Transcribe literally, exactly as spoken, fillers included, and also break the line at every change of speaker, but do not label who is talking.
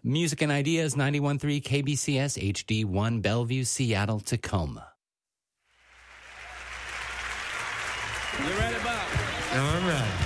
Music and Ideas, ninety-one point three K B C S, H D one, Bellevue, Seattle, Tacoma.
You ready, Bob?
All right.